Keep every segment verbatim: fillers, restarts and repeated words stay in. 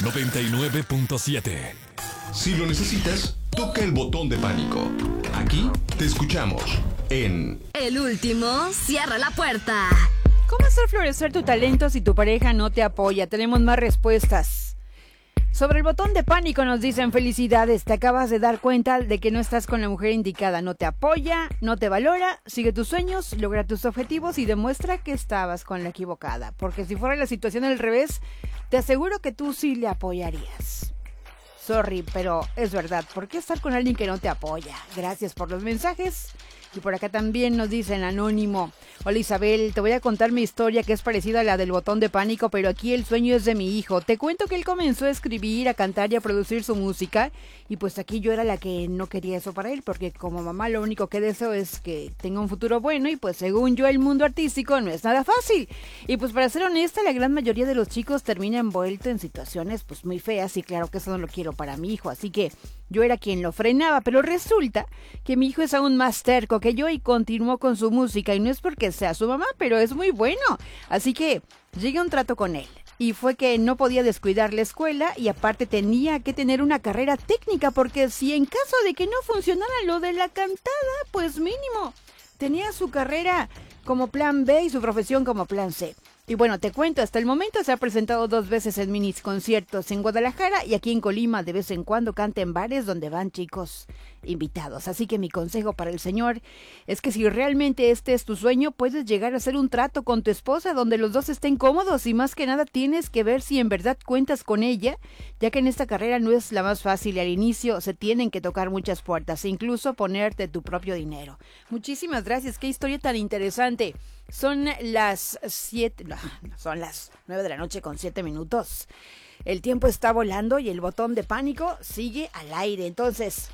noventa y nueve punto siete. Si lo necesitas, toca el botón de pánico. Aquí te escuchamos en... El último cierra la puerta. ¿Cómo hacer florecer tu talento si tu pareja no te apoya? Tenemos más respuestas. Sobre el botón de pánico nos dicen: felicidades, te acabas de dar cuenta de que no estás con la mujer indicada. No te apoya, no te valora, sigue tus sueños, logra tus objetivos y demuestra que estabas con la equivocada. Porque si fuera la situación al revés, te aseguro que tú sí le apoyarías. Sorry, pero es verdad. ¿Por qué estar con alguien que no te apoya? Gracias por los mensajes. Y por acá también nos dicen anónimo: hola Isabel, te voy a contar mi historia que es parecida a la del botón de pánico, pero aquí el sueño es de mi hijo. Te cuento que él comenzó a escribir, a cantar y a producir su música, y pues aquí yo era la que no quería eso para él, porque como mamá lo único que deseo es que tenga un futuro bueno, y pues según yo el mundo artístico no es nada fácil. Y pues para ser honesta, la gran mayoría de los chicos termina envuelto en situaciones pues muy feas, y claro que eso no lo quiero para mi hijo, así que yo era quien lo frenaba, pero resulta que mi hijo es aún más terco que yo y continuó con su música, y no es porque sea su mamá, pero es muy bueno. Así que llegué a un trato con él, y fue que no podía descuidar la escuela, y aparte tenía que tener una carrera técnica, porque si en caso de que no funcionara lo de la cantada, pues mínimo tenía su carrera como plan B y su profesión como plan C. Y bueno, te cuento, hasta el momento se ha presentado dos veces en minis conciertos en Guadalajara y aquí en Colima. De vez en cuando canta en bares donde van chicos invitados. Así que mi consejo para el señor es que si realmente este es tu sueño, puedes llegar a hacer un trato con tu esposa donde los dos estén cómodos, y más que nada tienes que ver si en verdad cuentas con ella, ya que en esta carrera no es la más fácil y al inicio se tienen que tocar muchas puertas e incluso ponerte tu propio dinero. Muchísimas gracias, qué historia tan interesante. Son las siete, no, son las nueve de la noche con siete minutos. El tiempo está volando y el botón de pánico sigue al aire. Entonces,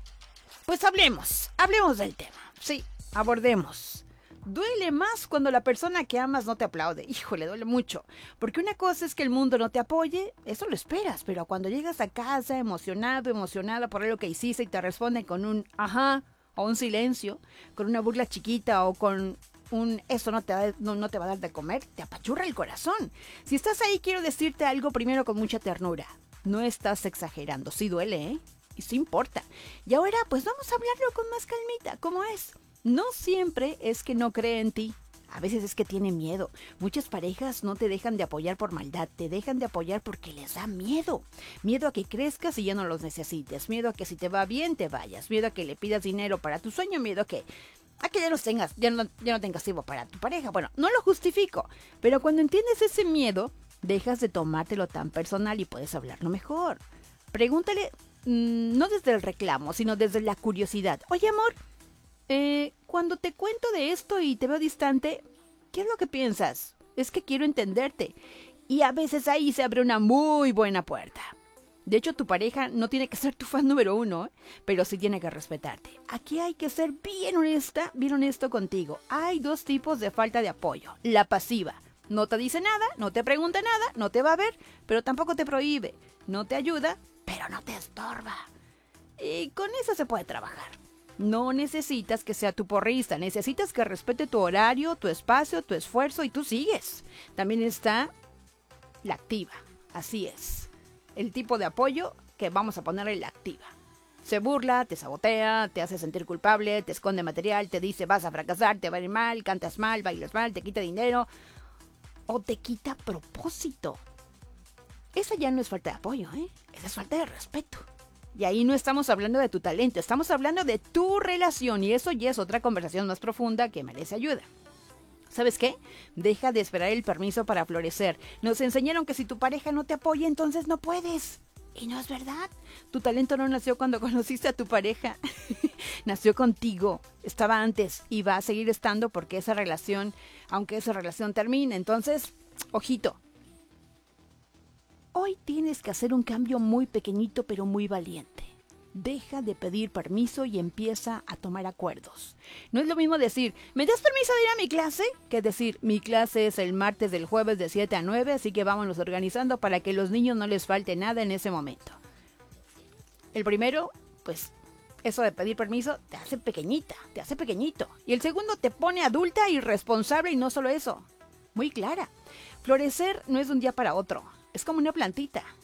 pues hablemos, hablemos del tema. Sí, abordemos. Duele más cuando la persona que amas no te aplaude. Híjole, duele mucho. Porque una cosa es que el mundo no te apoye, eso lo esperas. Pero cuando llegas a casa emocionado, emocionada por algo que hiciste y te responden con un ajá o un silencio, con una burla chiquita o con un eso no te, va, no, no te va a dar de comer, te apachurra el corazón. Si estás ahí, quiero decirte algo primero con mucha ternura. No estás exagerando, sí duele, ¿eh? Y sí importa. Y ahora, pues vamos a hablarlo con más calmita, ¿cómo es? No siempre es que no cree en ti. A veces es que tiene miedo. Muchas parejas no te dejan de apoyar por maldad, te dejan de apoyar porque les da miedo. Miedo a que crezcas y ya no los necesites. Miedo a que si te va bien, te vayas. Miedo a que le pidas dinero para tu sueño. Miedo a que... a que ya no tengas, ya no, ya no tengas tiempo para tu pareja. Bueno, no lo justifico, pero cuando entiendes ese miedo, dejas de tomártelo tan personal y puedes hablarlo mejor. Pregúntale, mmm, no desde el reclamo, sino desde la curiosidad. Oye, amor, eh, cuando te cuento de esto y te veo distante, ¿qué es lo que piensas? Es que quiero entenderte. Y a veces ahí se abre una muy buena puerta. De hecho, tu pareja no tiene que ser tu fan número uno, ¿eh? Pero sí tiene que respetarte. Aquí hay que ser bien honesta, bien honesto contigo. Hay dos tipos de falta de apoyo. La pasiva. No te dice nada, no te pregunta nada, no te va a ver, pero tampoco te prohíbe. No te ayuda, pero no te estorba. Y con eso se puede trabajar. No necesitas que sea tu porrista, necesitas que respete tu horario, tu espacio, tu esfuerzo y tú sigues. También está la activa, así es. El tipo de apoyo que vamos a ponerle la activa. Se burla, te sabotea, te hace sentir culpable, te esconde material, te dice vas a fracasar, te va a ir mal, cantas mal, bailas mal, te quita dinero o te quita propósito. Esa ya no es falta de apoyo, ¿eh? Esa es falta de respeto. Y ahí no estamos hablando de tu talento, estamos hablando de tu relación y eso ya es otra conversación más profunda que merece ayuda. ¿Sabes qué? Deja de esperar el permiso para florecer. Nos enseñaron que si tu pareja no te apoya, entonces no puedes. Y no es verdad. Tu talento no nació cuando conociste a tu pareja. Nació contigo. Estaba antes y va a seguir estando porque esa relación, aunque esa relación termine, entonces, ojito. Hoy tienes que hacer un cambio muy pequeñito pero muy valiente. Deja de pedir permiso y empieza a tomar acuerdos. No es lo mismo decir, ¿me das permiso de ir a mi clase? Que decir, mi clase es el martes del jueves de siete a nueve, así que vámonos organizando para que a los niños no les falte nada en ese momento. El primero, pues, eso de pedir permiso te hace pequeñita, te hace pequeñito. Y el segundo te pone adulta y responsable y no solo eso, muy clara. Florecer no es de un día para otro, es como una plantita.